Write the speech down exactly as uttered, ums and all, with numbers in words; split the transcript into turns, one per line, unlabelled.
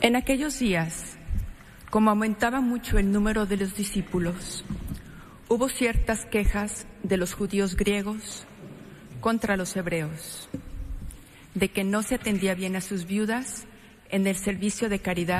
En aquellos días, como aumentaba mucho el número de los discípulos, hubo ciertas quejas de los judíos griegos contra los hebreos, de que no se atendía bien a sus viudas en el servicio de caridad